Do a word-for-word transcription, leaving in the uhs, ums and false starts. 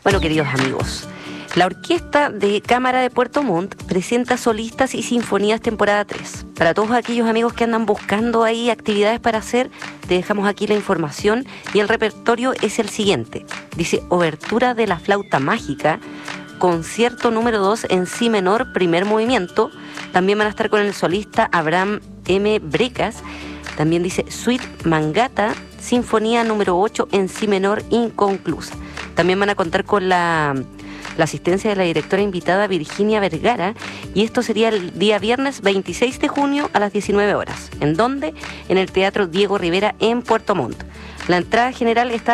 Bueno, queridos amigos, la Orquesta de Cámara de Puerto Montt presenta Solistas y Sinfonías temporada tres. Para todos aquellos amigos que andan buscando ahí actividades para hacer, te dejamos aquí la información y el repertorio es el siguiente. Dice: Obertura de la Flauta Mágica, concierto número dos en si menor, primer movimiento. También van a estar con el solista Abraham M. Brecas. También dice Suite Mangata, Sinfonía número ocho en si menor, inconclusa. También van a contar con la, la asistencia de la directora invitada Virginia Vergara, y esto sería el día viernes veintiséis de junio a las diecinueve horas. ¿En dónde? En el Teatro Diego Rivera en Puerto Montt. La entrada general está